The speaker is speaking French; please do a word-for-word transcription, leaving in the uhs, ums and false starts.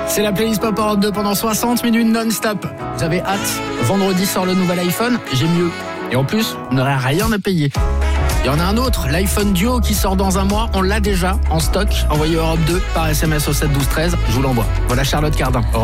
C'est la playlist Pop Europe deux pendant soixante minutes non-stop. Vous avez hâte? Vendredi sort le nouvel iPhone, j'ai mieux. Et en plus, on n'aurait rien à payer. Il y en a un autre, l'iPhone Duo qui sort dans un mois. On l'a déjà en stock. Envoyez Europe deux par S M S au sept douze treize. Je vous l'envoie. Voilà Charlotte Cardin.